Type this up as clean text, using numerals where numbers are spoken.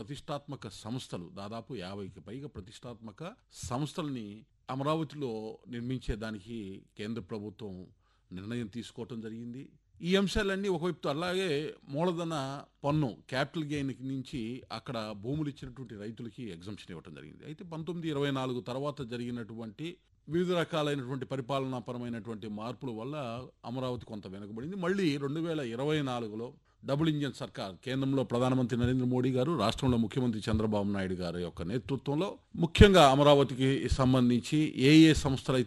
ప్రతిష్టాత్మక సంస్థలు, దాదాపు 50కి పైగా ప్రతిష్టాత్మక సంస్థల్ని అమరావతిలో నిర్మించేదానికి కేంద్ర ప్రభుత్వం నిర్ణయం తీసుకోవటం జరిగింది. ఈ అంశాలన్నీ ఒకవైపు అలాగే మూలధన పన్ను క్యాపిటల్ గెయిన్ నుంచి అక్కడ భూములు ఇచ్చినటువంటి రైతులకి ఎగ్జంప్షన్ ఇవ్వటం జరిగింది. అయితే 1924 తర్వాత జరిగినటువంటి వివిధ రకాలైనటువంటి పరిపాలనాపరమైనటువంటి మార్పుల వల్ల అమరావతి కొంత వెనుకబడింది. మళ్ళీ 2024లో డబుల్ ఇంజన్ సర్కార్, కేంద్రంలో ప్రధానమంత్రి నరేంద్ర మోడీ గారు, రాష్ట్రంలో ముఖ్యమంత్రి చంద్రబాబు నాయుడు గారి యొక్క నేతృత్వంలో ముఖ్యంగా అమరావతికి సంబంధించి ఏ సంస్థలు